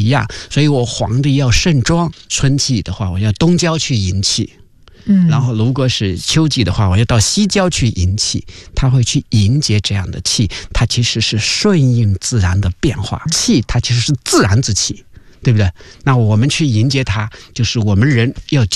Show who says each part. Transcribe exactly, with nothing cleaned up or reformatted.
Speaker 1: 一样，所以我皇帝要盛装，春季的话我要东郊去迎气，嗯，然后如果是秋季的话我要到西郊去迎气，他会去迎接这样的气，它其实是顺应自然的变化，气它其实是自然之气，对不对？那我们去迎接它，就是我们人要